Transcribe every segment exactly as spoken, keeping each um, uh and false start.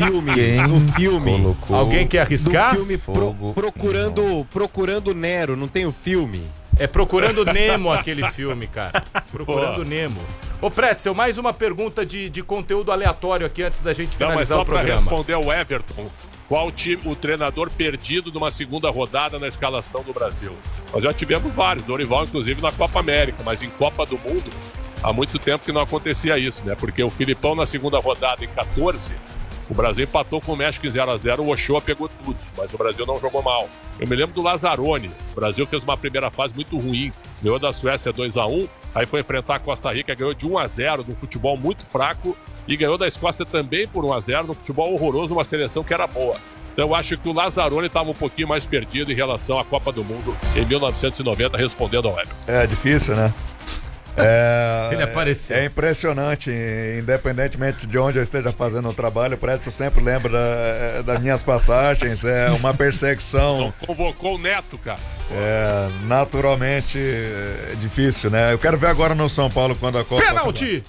filme, Quem no filme. colocou Alguém quer arriscar? Do filme pro, procurando, procurando Nero, não tem o filme? É Procurando Nemo aquele filme, cara. Procurando Nemo. Ô, Pretzel, mais uma pergunta de, de conteúdo aleatório aqui antes da gente finalizar Não, mas só o programa. para responder ao Everton, qual o time, o treinador perdido numa segunda rodada na escalação do Brasil? Nós já tivemos vários, Dorival inclusive na Copa América, mas em Copa do Mundo há muito tempo que não acontecia isso, né? Porque o Filipão na segunda rodada em quatorze, o Brasil empatou com o México em zero a zero, o Ochoa pegou tudo, mas o Brasil não jogou mal. Eu me lembro do Lazzaroni, o Brasil fez uma primeira fase muito ruim, ganhou da Suécia dois a um, aí foi enfrentar a Costa Rica, ganhou de um a zero, num futebol muito fraco, e ganhou da Escócia também por um a zero, num futebol horroroso, uma seleção que era boa. Então eu acho que o Lazzaroni estava um pouquinho mais perdido em relação à Copa do Mundo em mil novecentos e noventa, respondendo ao Everton. É difícil, né? É, Ele apareceu. É impressionante, independentemente de onde eu esteja fazendo o trabalho, o Prédio sempre lembra da, das minhas passagens, é uma perseguição. Não convocou o Neto, cara. É naturalmente é difícil, né? Eu quero ver agora no São Paulo quando a Copa... Pênalti!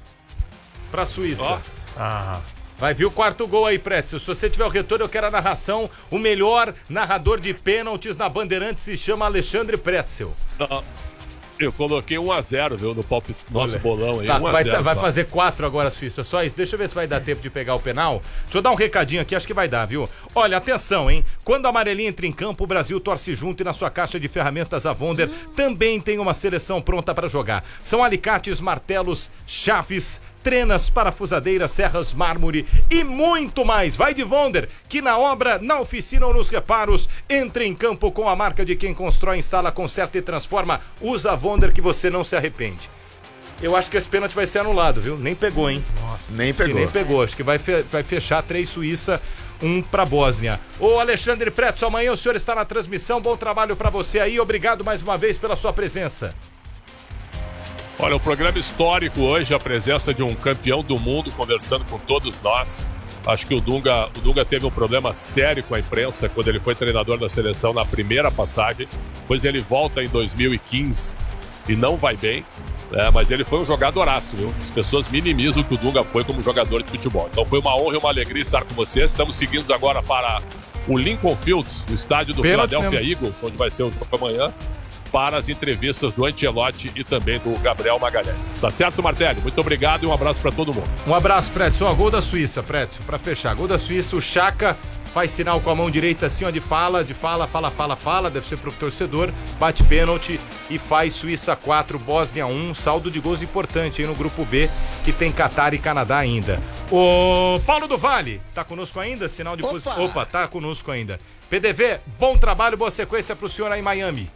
Pra Suíça. Ó. Ah. Vai vir o quarto gol aí, Pretzel. Se você tiver o retorno, eu quero a narração. O melhor narrador de pênaltis na Bandeirantes se chama Alexandre Pretzel. Não. Eu coloquei um a zero, viu, no palpite, nosso bolão aí. Tá, um a vai, zero vai só. fazer quatro agora, Suíça. Só isso. Deixa eu ver se vai dar tempo de pegar o penal. Deixa eu dar um recadinho aqui, acho que vai dar, viu? Olha, atenção, hein? Quando a amarelinha entra em campo, o Brasil torce junto e na sua caixa de ferramentas a Wonder também tem uma seleção pronta para jogar. São alicates, martelos, chaves, trenas, parafusadeiras, serras, mármore e muito mais. Vai de Wonder, que na obra, na oficina ou nos reparos, entre em campo com a marca de quem constrói, instala, conserta e transforma. Usa a Wonder que você não se arrepende. Eu acho que esse pênalti vai ser anulado, viu? Nem pegou, hein? Nossa, nem pegou. Nem pegou. Acho que vai, fe- vai fechar três Suíça, um pra Bósnia. Ô Alexandre Pretzel, amanhã o senhor está na transmissão. Bom trabalho pra você aí. Obrigado mais uma vez pela sua presença. Olha, um programa histórico hoje, a presença de um campeão do mundo conversando com todos nós. Acho que o Dunga, o Dunga teve um problema sério com a imprensa quando ele foi treinador da seleção na primeira passagem. Depois ele volta em dois mil e quinze e não vai bem, né? Mas ele foi um jogadoraço, viu? As pessoas minimizam o que o Dunga foi como jogador de futebol. Então foi uma honra e uma alegria estar com vocês. Estamos seguindo agora para o Lincoln Field, o estádio do Pênalti Philadelphia mesmo. Eagles, onde vai ser o jogo amanhã, para as entrevistas do Ancelotti e também do Gabriel Magalhães. Tá certo, Martelli? Muito obrigado e um abraço para todo mundo. Um abraço, Pretzel. Ó, gol da Suíça, Pretzel, pra fechar. Gol da Suíça, o Chaka faz sinal com a mão direita assim, ó, de fala, de fala, fala, fala, fala, deve ser pro torcedor, bate pênalti e faz Suíça quatro, Bósnia um, saldo de gols importante aí no grupo B, que tem Catar e Canadá ainda. O Paulo do Vale, tá conosco ainda? Sinal de Opa! posição. Opa, tá conosco ainda. P D V, bom trabalho, boa sequência pro senhor aí em Miami.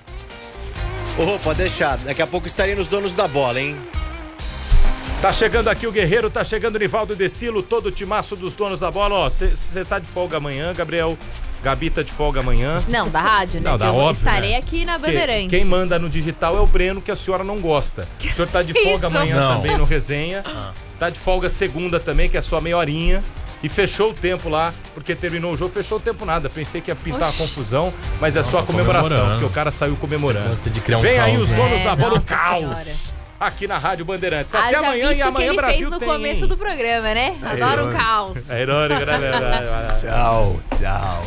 Ô, pode deixar. Daqui a pouco estarei nos donos da bola, hein? Tá chegando aqui o Guerreiro, tá chegando o Nivaldo Decilo, todo o timaço dos donos da bola. Ó, você tá de folga amanhã, Gabriel. Gabi tá de folga amanhã. Não, da rádio, né? Não, da eu óbvio, estarei né? aqui na Que- Bandeirantes. Quem manda no digital é o Breno, que a senhora não gosta. O senhor tá de folga Isso. amanhã Não. também no Resenha. Tá de folga segunda também, que é só meia horinha. E fechou o tempo lá, porque terminou o jogo, fechou o tempo nada. Pensei que ia pintar Oxi. uma confusão, mas é só a comemoração, comemorando. porque o cara saiu comemorando. Gosta de criar um Vem aí caos, os né? donos É, da bola, o nossa caos. senhora. Aqui na Rádio Bandeirantes. Até Haja amanhã visto e que amanhã ele Brasil fez no tem. começo do programa, né? Adoro um eu- caos. É irônico, né? Verdade. Tchau, tchau.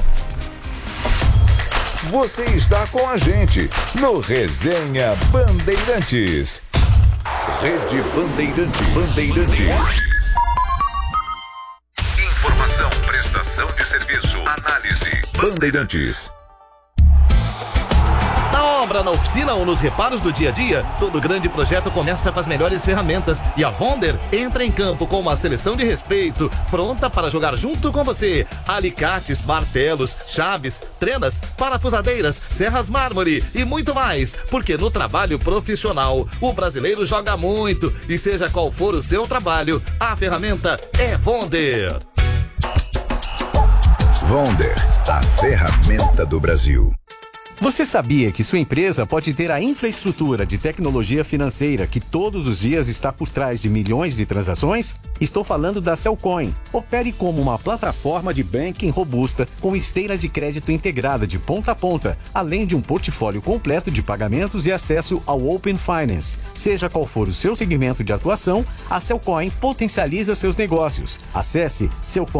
Você está com a gente no Resenha Bandeirantes. Rede Bandeirantes. Bandeirantes. Informação, prestação de serviço, análise. Bandeirantes. Na obra, na oficina ou nos reparos do dia a dia, todo grande projeto começa com as melhores ferramentas. E a Wonder entra em campo com uma seleção de respeito, pronta para jogar junto com você. Alicates, martelos, chaves, trenas, parafusadeiras, serras mármore e muito mais. Porque no trabalho profissional, o brasileiro joga muito. E seja qual for o seu trabalho, a ferramenta é Wonder. Wonder, a ferramenta do Brasil. Você sabia que sua empresa pode ter a infraestrutura de tecnologia financeira que todos os dias está por trás de milhões de transações? Estou falando da Cellcoin. Opere como uma plataforma de banking robusta com esteira de crédito integrada de ponta a ponta, além de um portfólio completo de pagamentos e acesso ao Open Finance. Seja qual for o seu segmento de atuação, a Cellcoin potencializa seus negócios. Acesse Cellcoin